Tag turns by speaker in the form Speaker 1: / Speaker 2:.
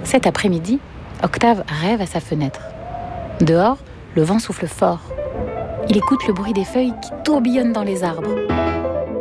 Speaker 1: Cet après-midi, Octave rêve à sa fenêtre. Dehors, le vent souffle fort. Il écoute le bruit des feuilles qui tourbillonnent dans les arbres.